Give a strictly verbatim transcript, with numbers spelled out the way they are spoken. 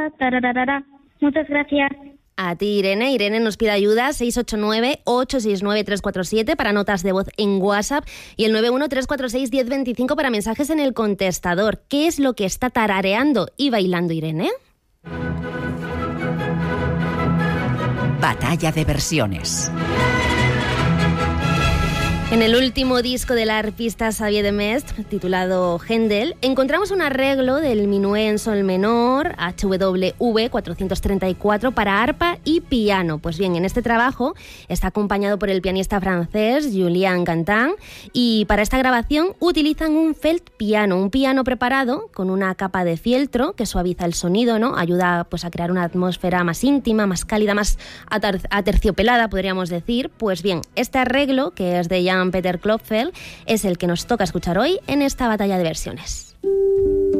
tararara, tararara. Muchas gracias. A ti, Irene. Irene nos pide ayuda, seis ocho nueve, ocho seis nueve, tres cuatro siete para notas de voz en WhatsApp y el nueve uno, tres cuatro seis, uno cero dos cinco para mensajes en el contestador. ¿Qué es lo que está tarareando y bailando Irene? Batalla de versiones. En el último disco del arpista Xavier de Mestre, titulado Händel, encontramos un arreglo del minué en sol menor, H W V cuatrocientos treinta y cuatro, para arpa y piano. Pues bien, en este trabajo está acompañado por el pianista francés Julien Gantin y para esta grabación utilizan un felt piano, un piano preparado con una capa de fieltro que suaviza el sonido, ¿no? Ayuda pues a crear una atmósfera más íntima, más cálida, más ater- aterciopelada, podríamos decir. Pues bien, este arreglo, que es de Jan Peter Klopfel, es el que nos toca escuchar hoy en esta batalla de versiones.